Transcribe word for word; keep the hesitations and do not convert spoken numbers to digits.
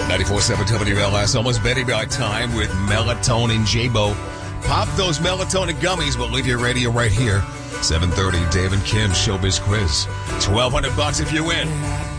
ninety-four point seven W L S, almost bedtime time with Melatonin J-Bo. Pop those melatonin gummies, but leave your radio right here. seven thirty, Dave and Kim Showbiz Quiz. twelve hundred bucks if you win.